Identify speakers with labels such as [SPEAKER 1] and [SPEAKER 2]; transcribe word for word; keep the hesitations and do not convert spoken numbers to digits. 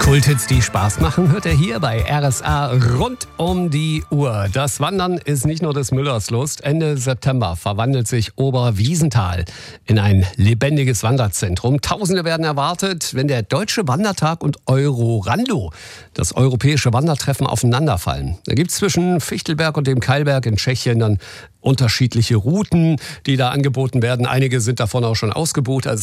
[SPEAKER 1] Kulthits, die Spaß machen, hört ihr hier bei R S A rund um die Uhr. Das Wandern ist nicht nur des Müllers Lust. Ende September verwandelt sich Oberwiesenthal in ein lebendiges Wanderzentrum. Tausende werden erwartet, wenn der Deutsche Wandertag und Eurorando, das europäische Wandertreffen, aufeinanderfallen. Da gibt es zwischen Fichtelberg und dem Keilberg in Tschechien dann unterschiedliche Routen, die da angeboten werden. Einige sind davon auch schon ausgebucht. Also